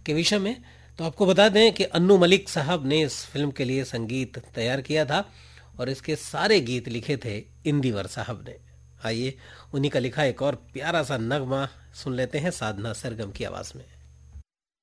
के विषय में, तो आपको बता दें कि अन्नू मलिक साहब ने इस फिल्म के लिए संगीत तैयार किया था और इसके सारे गीत लिखे थे इंदिवर साहब ने। आइए उन्हीं का लिखा एक और प्यारा सा नगमा सुन लेते हैं साधना सरगम की आवाज में।